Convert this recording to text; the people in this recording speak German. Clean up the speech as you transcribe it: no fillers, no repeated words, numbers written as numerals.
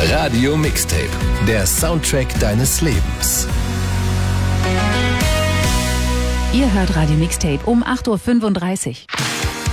Radio Mixtape, der Soundtrack deines Lebens. Ihr hört Radio Mixtape um 8:35 Uhr.